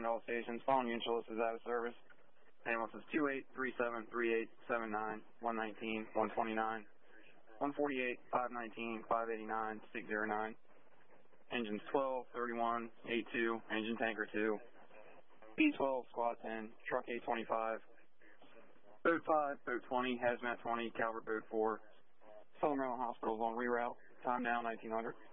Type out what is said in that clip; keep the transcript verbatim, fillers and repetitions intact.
all stations. Phone Mutualist is out of service. Ambulance is two eight three seven three eight seven nine, one nineteen, one twenty-nine, one forty-eight, five nineteen, five eighty-nine, six oh nine. Engines twelve, thirty-one, eighty-two, engine tanker two. B twelve, squad ten, truck A twenty-five. Boat five, boat twenty, hazmat twenty, Calvert boat four. Southern Maryland Hospital is on reroute. Time now nineteen hundred.